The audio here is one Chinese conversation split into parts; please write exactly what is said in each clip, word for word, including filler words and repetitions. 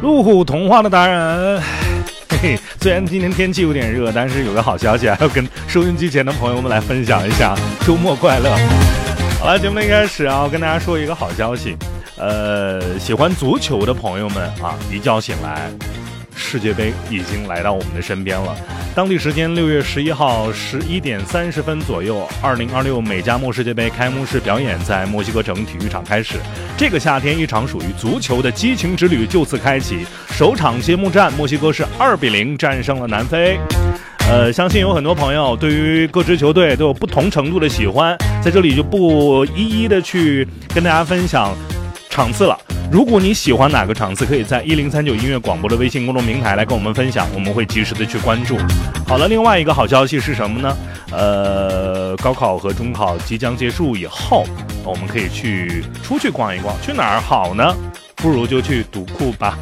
路虎童话的达人，嘿嘿，虽然今天天气有点热，但是有个好消息啊，要跟收音机前的朋友们来分享一下，周末快乐。好了，节目的一开始啊，我跟大家说一个好消息，呃，喜欢足球的朋友们啊，一觉醒来，世界杯已经来到我们的身边了。当地时间六月十一号十一点三十分左右，二零二六美加墨世界杯开幕式表演在墨西哥城体育场开始。这个夏天，一场属于足球的激情之旅就此开启。首场揭幕战，墨西哥是二比零战胜了南非。呃，相信有很多朋友对于各支球队都有不同程度的喜欢，在这里就不一一的去跟大家分享场次了。如果你喜欢哪个场次，可以在一零三九音乐广播的微信公众平台来跟我们分享，我们会及时的去关注。好了，另外一个好消息是什么呢？呃，高考和中考即将结束以后，我们可以去出去逛一逛，去哪儿好呢？不如就去读库吧。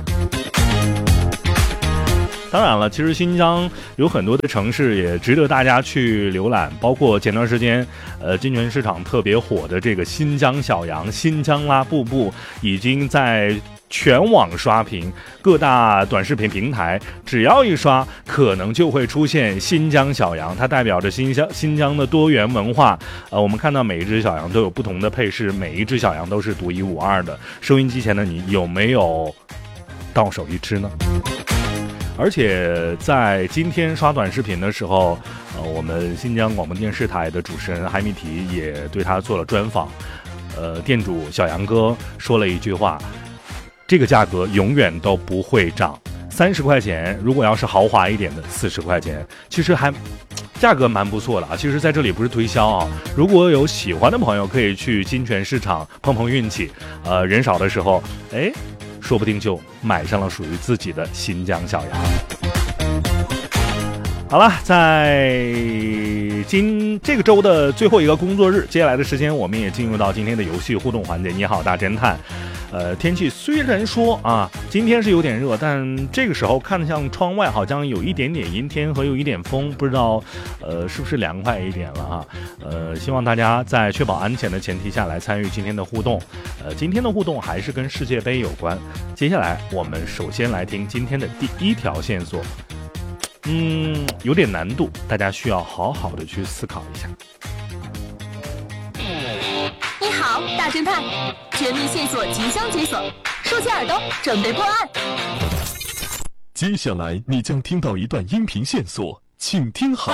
当然了，其实新疆有很多的城市也值得大家去浏览，包括前段时间，呃，金泉市场特别火的这个新疆小羊、新疆拉布布，已经在全网刷屏，各大短视频平台只要一刷，可能就会出现新疆小羊，它代表着新疆新疆的多元文化。呃，我们看到每一只小羊都有不同的配饰，每一只小羊都是独一无二的。收音机前的你有没有到手一只呢？而且在今天刷短视频的时候，呃，我们新疆广播电视台的主持人海米提也对他做了专访。呃，店主小杨哥说了一句话：这个价格永远都不会涨，三十块钱，如果要是豪华一点的，四十块钱，其实还价格蛮不错的啊。其实在这里不是推销啊，如果有喜欢的朋友，可以去金泉市场碰碰运气。呃，人少的时候，哎。说不定就买上了属于自己的新疆小羊。好了，在今这个周的最后一个工作日，接下来的时间我们也进入到今天的游戏互动环节。你好，大侦探。呃，天气虽然说啊，今天是有点热，但这个时候看向窗外，好像有一点点阴天和有一点风，不知道呃是不是凉快一点了啊？呃，希望大家在确保安全的前提下来参与今天的互动。呃，今天的互动还是跟世界杯有关。接下来我们首先来听今天的第一条线索。嗯，有点难度，大家需要好好的去思考一下。 你好，大侦探，绝密线索即将解锁，竖起耳朵，准备破案。 接下来你将听到一段音频线索，请听好。